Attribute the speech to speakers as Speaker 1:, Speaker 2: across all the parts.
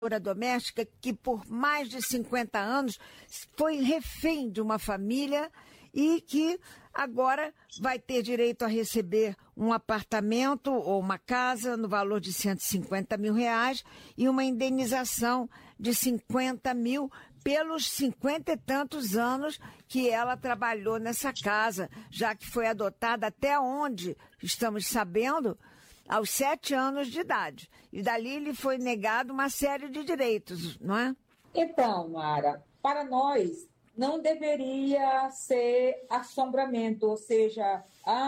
Speaker 1: doméstica que por mais de 50 anos foi refém de uma família e que agora vai ter direito a receber um apartamento ou uma casa no valor de R$150 mil e uma indenização de 50 mil pelos 50 e tantos anos que ela trabalhou nessa casa, já que foi adotada até onde estamos sabendo, aos 7 anos de idade. E dali lhe foi negado uma série de direitos, não é?
Speaker 2: Então, Mara, para nós não deveria ser assombramento, ou seja,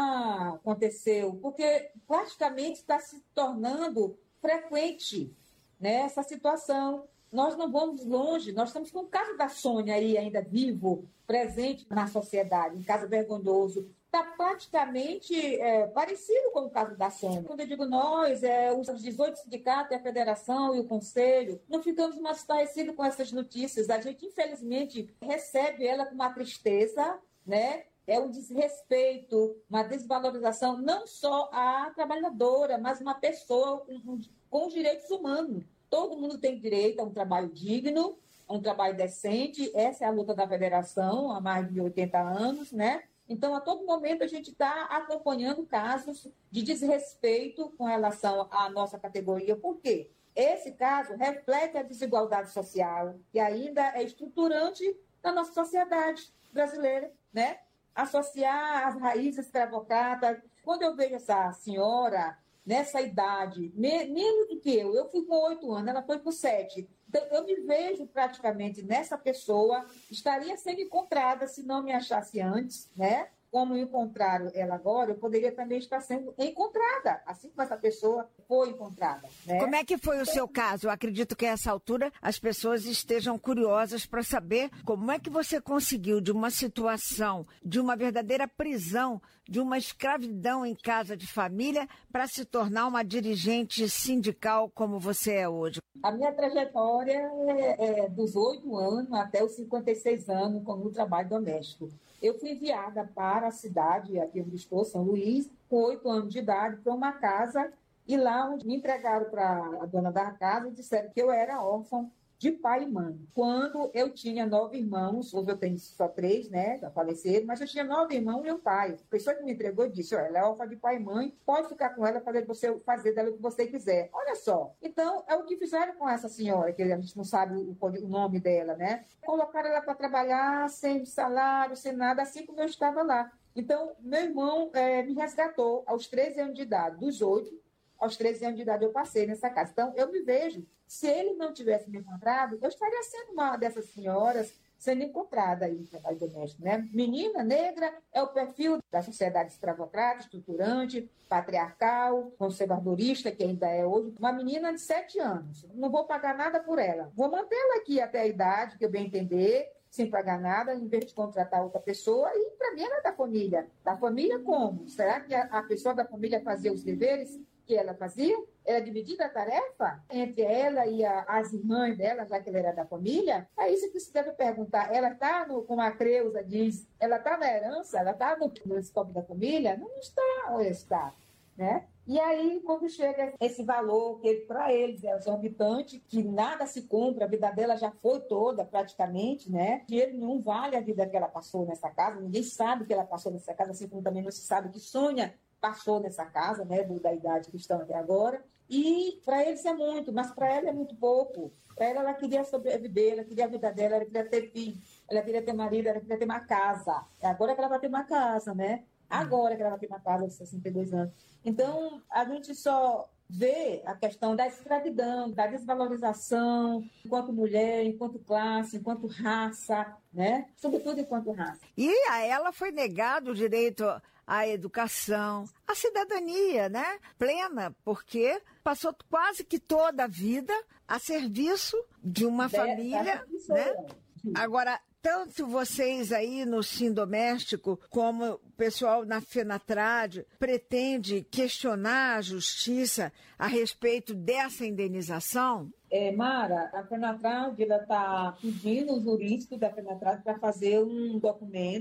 Speaker 2: aconteceu, porque praticamente está se tornando frequente, né, essa situação. Nós não vamos longe, nós estamos com o caso da Sônia aí ainda vivo, presente na sociedade, um caso vergonhoso. Está praticamente parecido com o caso da Sônia. Quando eu digo nós, os 18 sindicatos, a federação e o conselho, não ficamos mais estarrecidos com essas notícias. A gente, infelizmente, recebe ela com uma tristeza, né? É um desrespeito, uma desvalorização, não só à trabalhadora, mas uma pessoa com os direitos humanos. Todo mundo tem direito a um trabalho digno, a um trabalho decente. Essa é a luta da federação há mais de 80 anos, né? Então, a todo momento, a gente está acompanhando casos de desrespeito com relação à nossa categoria. Por quê? Esse caso reflete a desigualdade social que ainda é estruturante na nossa sociedade brasileira, né? Associar as raízes escravocratas. Quando eu vejo essa senhora nessa idade, menos do que eu fui com 8 anos, ela foi com 7. Então, eu me vejo praticamente nessa pessoa, estaria sendo encontrada se não me achasse antes, né? Como encontraram ela agora, eu poderia também estar sendo encontrada, assim como essa pessoa foi encontrada, né?
Speaker 1: Como é que foi o seu caso? Eu acredito que a essa altura as pessoas estejam curiosas para saber como é que você conseguiu de uma situação, de uma verdadeira prisão, de uma escravidão em casa de família, para se tornar uma dirigente sindical como você é hoje.
Speaker 2: A minha trajetória é dos 8 anos até os 56 anos como trabalho doméstico. Eu fui enviada para a cidade, aqui onde estou, São Luís, com 8 anos de idade, para uma casa, e lá onde me entregaram para a dona da casa e disseram que eu era órfã de pai e mãe. Quando eu tinha 9 irmãos, hoje eu tenho só 3, né, já faleceram, mas eu tinha 9 irmãos e um pai. A pessoa que me entregou disse, ela é órfã de pai e mãe, pode ficar com ela, fazer dela o que você quiser. Olha só, então é o que fizeram com essa senhora, que a gente não sabe o nome dela, né? Colocaram ela para trabalhar sem salário, sem nada, assim como eu estava lá. Então, meu irmão me resgatou aos 13 anos de idade, dos 8, aos 13 anos de idade eu passei nessa casa. Então, eu me vejo, se ele não tivesse me encontrado, eu estaria sendo uma dessas senhoras sendo encontrada aí no trabalho doméstico, né? Menina negra é o perfil da sociedade escravocrata, estruturante, patriarcal, conservadorista, que ainda é hoje. Uma menina de 7 anos. Não vou pagar nada por ela. Vou mantê-la aqui até a idade que eu bem entender, sem pagar nada, em vez de contratar outra pessoa. E, para mim, ela é da família. Da família como? Será que a pessoa da família fazia os deveres que ela fazia? Era dividida a tarefa entre ela e as irmãs dela, já que ela era da família? É isso que se deve perguntar. Ela está, como a Creuza diz, ela está na herança? Ela está no escopo da família? Não está ou está, né? E aí, quando chega esse valor, que para eles é exorbitante, que nada se compra, a vida dela já foi toda, praticamente, né? Dinheiro nenhum vale a vida que ela passou nessa casa, ninguém sabe que ela passou nessa casa, assim como também não se sabe que Sônia passou nessa casa, né, da idade que estão até agora, e para eles é muito, mas para ela é muito pouco. Para ela queria sobreviver, ela queria a vida dela, ela queria ter filho, ela queria ter marido, ela queria ter uma casa. É agora que ela vai ter uma casa, né? Agora que ela vai ter uma casa aos 62 anos. Então, a gente só vê a questão da escravidão, da desvalorização, enquanto mulher, enquanto classe, enquanto raça, né? Sobretudo enquanto raça.
Speaker 1: E a ela foi negado o direito à educação, à cidadania, né? Plena, porque passou quase que toda a vida a serviço de uma família, né? Agora, tanto vocês aí no Sim Doméstico, como o pessoal na FENATRAD, pretende questionar a justiça a respeito dessa indenização?
Speaker 2: Mara, a FENATRAD está pedindo os jurídicos da FENATRAD para fazer um documento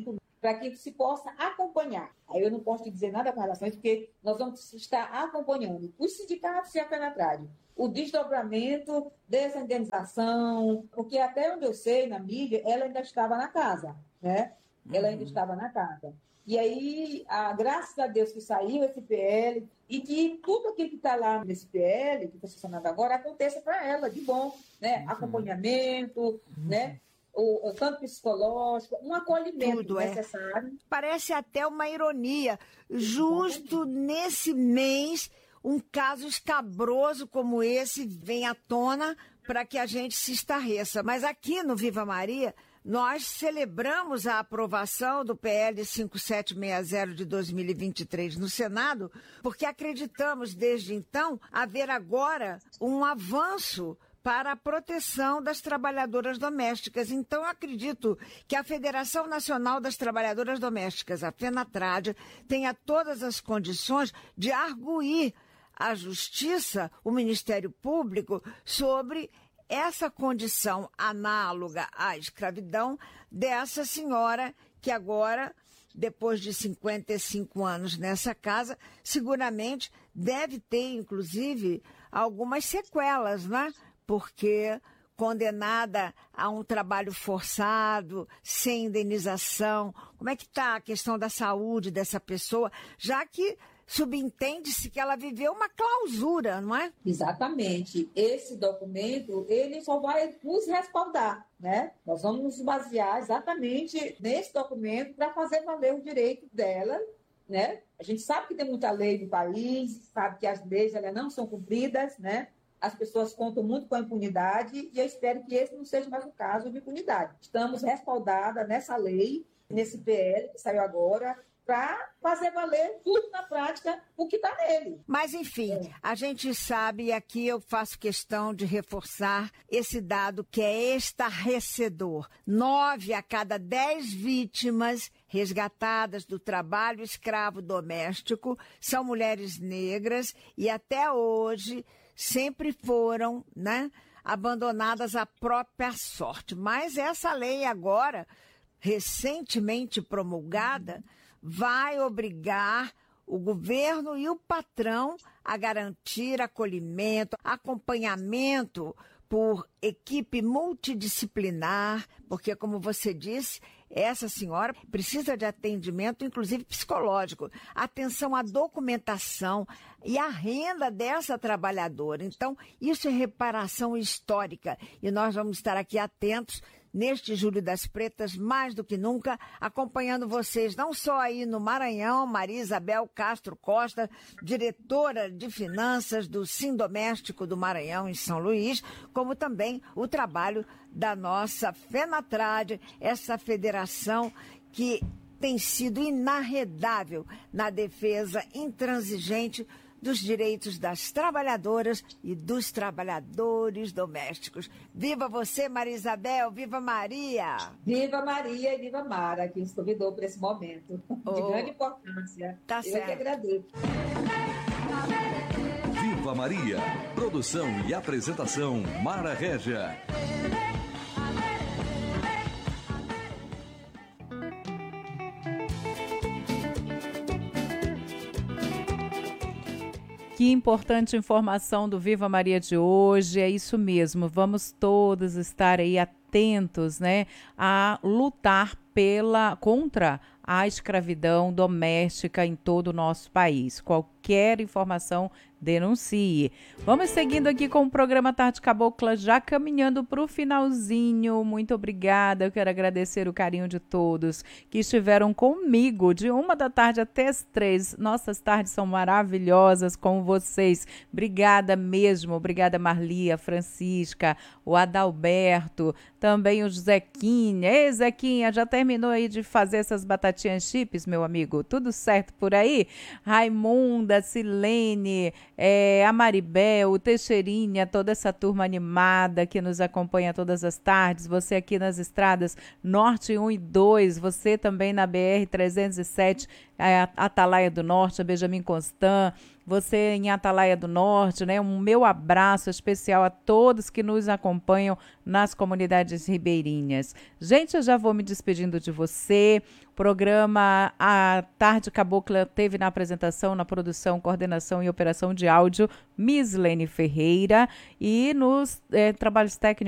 Speaker 2: para que se possa acompanhar. Aí eu não posso te dizer nada com relação a isso, porque nós vamos estar acompanhando os sindicatos e a FENATRAD, o desdobramento dessa indenização, porque até onde eu sei, na mídia, ela ainda estava na casa, né? Ela ainda estava na casa. E aí, graças a Deus que saiu esse PL e que tudo aquilo que está lá nesse PL, que está funcionando agora, aconteça para ela, de bom, né? Acompanhamento, né? O tanto psicológico, um acolhimento necessário.
Speaker 1: Parece até uma ironia. Justo nesse mês, um caso escabroso como esse vem à tona para que a gente se estarreça. Mas aqui no Viva Maria, nós celebramos a aprovação do PL 5760 de 2023 no Senado, porque acreditamos desde então haver agora um avanço para a proteção das trabalhadoras domésticas. Então, eu acredito que a Federação Nacional das Trabalhadoras Domésticas, a FENATRAD, tenha todas as condições de arguir à Justiça, o Ministério Público, sobre essa condição análoga à escravidão dessa senhora que agora, depois de 55 anos nessa casa, seguramente deve ter, inclusive, algumas sequelas, né? Porque condenada a um trabalho forçado, sem indenização, como é que está a questão da saúde dessa pessoa, já que subentende-se que ela viveu uma clausura, não é?
Speaker 2: Exatamente. Esse documento, ele só vai nos respaldar, né? Nós vamos nos basear exatamente nesse documento para fazer valer o direito dela, né? A gente sabe que tem muita lei no país, sabe que as leis elas não são cumpridas, né? As pessoas contam muito com a impunidade e eu espero que esse não seja mais o caso de impunidade. Estamos respaldadas nessa lei, nesse PL que saiu agora, para fazer valer tudo na prática o que está nele.
Speaker 1: Mas, enfim, a gente sabe, e aqui eu faço questão de reforçar esse dado que é estarrecedor. 9 a cada 10 vítimas resgatadas do trabalho escravo doméstico são mulheres negras e até hoje sempre foram, né, abandonadas à própria sorte. Mas essa lei agora, recentemente promulgada, vai obrigar o governo e o patrão a garantir acolhimento, acompanhamento por equipe multidisciplinar, porque, como você disse, essa senhora precisa de atendimento, inclusive psicológico, atenção à documentação e à renda dessa trabalhadora. Então, isso é reparação histórica e nós vamos estar aqui atentos neste Julho das Pretas, mais do que nunca, acompanhando vocês, não só aí no Maranhão, Maria Isabel Castro Costa, diretora de finanças do Sindoméstico do Maranhão, em São Luís, como também o trabalho da nossa FENATRAD, essa federação que tem sido inarredável na defesa intransigente dos direitos das trabalhadoras e dos trabalhadores domésticos. Viva você, Maria Isabel! Viva Maria!
Speaker 2: Viva Maria e viva Mara, que nos convidou para esse momento de grande importância.
Speaker 1: Tá certo.
Speaker 2: Eu que agradeço.
Speaker 3: Viva Maria! Produção e apresentação, Mara Régia.
Speaker 4: Que importante informação do Viva Maria de hoje, é isso mesmo, vamos todos estar aí atentos, né, a lutar contra a escravidão doméstica em todo o nosso país. Qualquer informação, denuncie. Vamos seguindo aqui com o programa Tarde Cabocla, já caminhando para o finalzinho. Muito obrigada, eu quero agradecer o carinho de todos que estiveram comigo de 13h até as 3h. Nossas tardes são maravilhosas com vocês. Obrigada mesmo, obrigada Marlia, Francisca, o Adalberto, também o Zequinha. Ei, Zequinha, já terminou aí de fazer essas batatinhas chips, meu amigo? Tudo certo por aí? Raimunda, Silene, a Maribel, o Teixeirinha, toda essa turma animada que nos acompanha todas as tardes, você aqui nas estradas Norte 1 e 2, você também na BR 307, a Atalaia do Norte, a Benjamin Constant, você em Atalaia do Norte, né? Um meu abraço especial a todos que nos acompanham nas comunidades ribeirinhas. Gente, eu já vou me despedindo de você. O programa A Tarde Cabocla teve na apresentação, na produção, coordenação e operação de áudio, Mislene Ferreira, e nos trabalhos técnicos